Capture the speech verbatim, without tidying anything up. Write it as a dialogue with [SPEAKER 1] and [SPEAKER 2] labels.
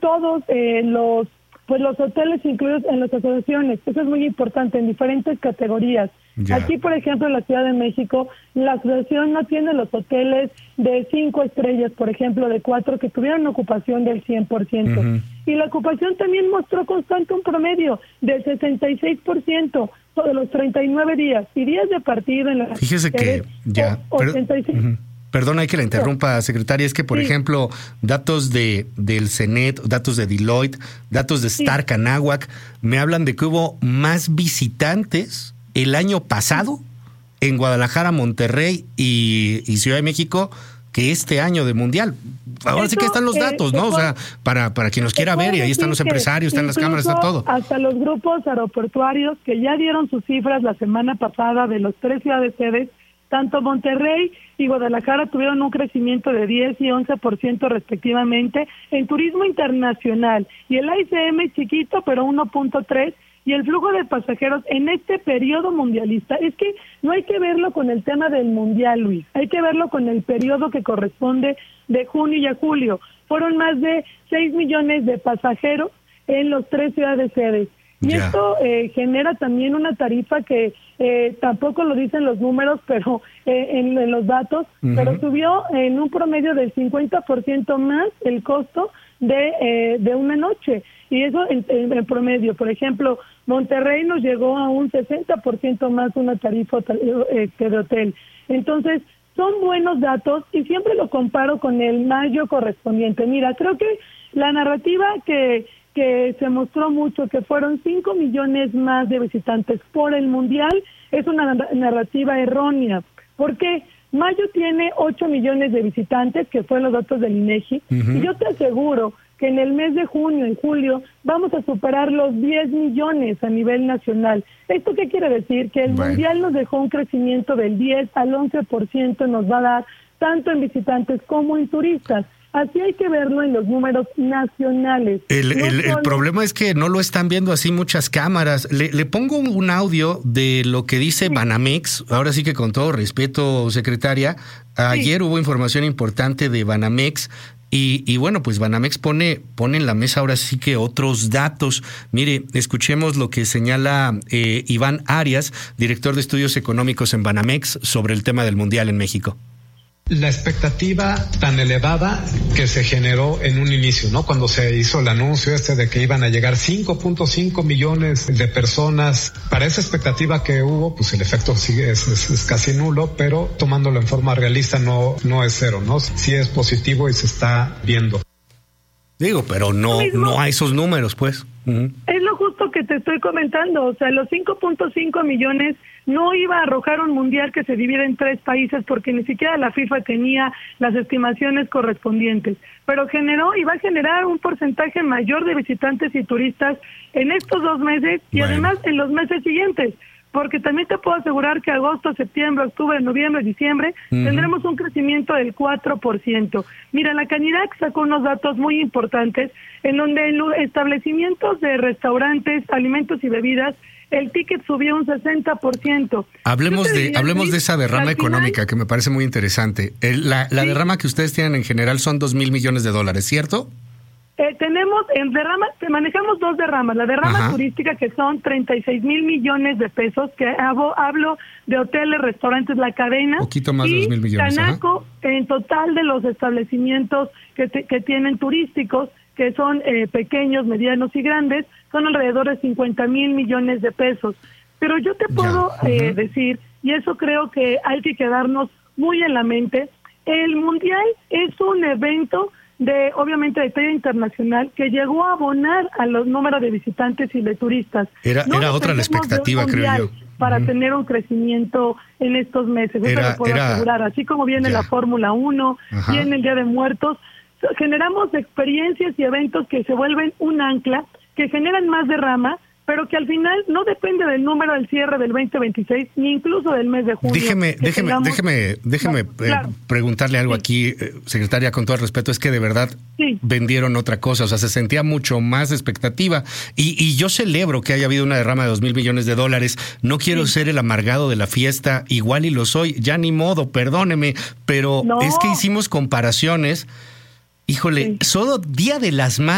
[SPEAKER 1] todos eh, los pues los hoteles incluidos en las asociaciones. Eso es muy importante, en diferentes categorías. Ya. Aquí, por ejemplo, en la Ciudad de México, la asociación no tiene los hoteles de cinco estrellas, por ejemplo, de cuatro, que tuvieron ocupación del cien por ciento. Uh-huh. Y la ocupación también mostró constante un promedio del sesenta y seis por ciento de los treinta y nueve días. Y días de partido en la...
[SPEAKER 2] Fíjese que ya... ochenta y seis. Pero, uh-huh. Perdona hay que la interrumpa, secretaria, es que, por sí. ejemplo, datos de del CENET, datos de Deloitte, datos de Stark sí. Anáhuac, me hablan de que hubo más visitantes el año pasado en Guadalajara, Monterrey y, y Ciudad de México que este año de Mundial. Ahora Eso, sí que están los datos, eh, ¿no? O sea, para, para quien los quiera ver, y ahí están los empresarios, están las cámaras, está todo.
[SPEAKER 1] Hasta los grupos aeroportuarios que ya dieron sus cifras la semana pasada de los tres ciudades sedes, tanto Monterrey y Guadalajara tuvieron un crecimiento de diez y once por ciento respectivamente en turismo internacional, y el A I C M chiquito, pero uno punto tres, y el flujo de pasajeros en este periodo mundialista. Es que no hay que verlo con el tema del mundial, Luis, hay que verlo con el periodo que corresponde de junio y a julio. Fueron más de seis millones de pasajeros en los tres ciudades sedes. Y yeah. esto eh, genera también una tarifa que eh, tampoco lo dicen los números, pero eh, en, en los datos, uh-huh. pero subió en un promedio del cincuenta por ciento más el costo de eh, de una noche. Y eso en, en, en promedio. Por ejemplo, Monterrey nos llegó a un sesenta por ciento más una tarifa eh, que de hotel. Entonces, son buenos datos y siempre lo comparo con el mayo correspondiente. Mira, creo que la narrativa que... que se mostró mucho, que fueron cinco millones más de visitantes por el Mundial, es una narrativa errónea. ¿Por qué? Mayo tiene ocho millones de visitantes, que fueron los datos del INEGI, uh-huh. y yo te aseguro que en el mes de junio y julio vamos a superar los diez millones a nivel nacional. ¿Esto qué quiere decir? Que el bueno. Mundial nos dejó un crecimiento del diez al once por ciento, nos va a dar tanto en visitantes como en turistas. Así hay que verlo en los números nacionales.
[SPEAKER 2] El, no el, solo... el problema es que no lo están viendo así muchas cámaras. Le, le pongo un audio de lo que dice sí. Banamex. Ahora sí que con todo respeto, secretaria, ayer sí. hubo información importante de Banamex. Y, y bueno, pues Banamex pone, pone en la mesa ahora sí que otros datos. Mire, escuchemos lo que señala eh, Iván Arias, director de estudios económicos en Banamex, sobre el tema del Mundial en México.
[SPEAKER 3] La expectativa tan elevada que se generó en un inicio, ¿no? Cuando se hizo el anuncio este de que iban a llegar cinco punto cinco millones de personas, para esa expectativa que hubo, pues el efecto sigue es, es, es casi nulo, pero tomándolo en forma realista no, no es cero, ¿no? Sí es positivo y se está viendo.
[SPEAKER 2] Digo, pero no, no a esos números, pues. Uh-huh.
[SPEAKER 1] Es lo justo que te estoy comentando, o sea, los cinco punto cinco millones no iba a arrojar un mundial que se divide en tres países porque ni siquiera la FIFA tenía las estimaciones correspondientes, pero generó y va a generar un porcentaje mayor de visitantes y turistas en estos dos meses y bueno. además en los meses siguientes, porque también te puedo asegurar que agosto, septiembre, octubre, noviembre, diciembre uh-huh. tendremos un crecimiento del cuatro por ciento. Mira, la Canirac sacó unos datos muy importantes en donde en los establecimientos de restaurantes, alimentos y bebidas, el ticket subió un sesenta por ciento.
[SPEAKER 2] Hablemos de diría, hablemos de esa derrama económica final, que me parece muy interesante. El, la la sí. derrama que ustedes tienen en general son dos mil millones de dólares, ¿cierto?
[SPEAKER 1] Eh, tenemos en derramas, manejamos dos derramas. La derrama Ajá. turística, que son treinta y seis mil millones de pesos, que hablo, hablo de hoteles, restaurantes, la cadena.
[SPEAKER 2] Poquito más
[SPEAKER 1] y
[SPEAKER 2] de dos mil millones.
[SPEAKER 1] Canaco, en total de los establecimientos que, te, que tienen turísticos, que son eh, pequeños, medianos y grandes, son alrededor de cincuenta mil millones de pesos. Pero yo te puedo uh-huh. eh, decir, y eso creo que hay que quedarnos muy en la mente, el Mundial es un evento de, obviamente, de talla internacional que llegó a abonar a los números de visitantes y de turistas.
[SPEAKER 2] Era, no era otra la expectativa, creo yo.
[SPEAKER 1] Para uh-huh. tener un crecimiento en estos meses, eso
[SPEAKER 2] era,
[SPEAKER 1] lo puedo
[SPEAKER 2] era,
[SPEAKER 1] asegurar. Así como viene
[SPEAKER 2] ya.
[SPEAKER 1] la Fórmula uno,
[SPEAKER 2] Ajá.
[SPEAKER 1] viene el Día de Muertos, generamos experiencias y eventos que se vuelven un ancla, que generan más derrama, pero que al final no depende del número del cierre del veinte veintiséis, ni incluso del mes de junio.
[SPEAKER 2] Déjeme, déjeme,
[SPEAKER 1] tengamos...
[SPEAKER 2] déjeme, déjeme no, claro. eh, preguntarle algo sí. aquí, eh, secretaria, con todo el respeto, es que de verdad sí. vendieron otra cosa, o sea, se sentía mucho más expectativa, y, y yo celebro que haya habido una derrama de dos mil millones de dólares, no quiero sí. ser el amargado de la fiesta, igual y lo soy, ya ni modo, perdóneme, pero no. es que hicimos comparaciones, híjole, sí. solo Día de las Madres,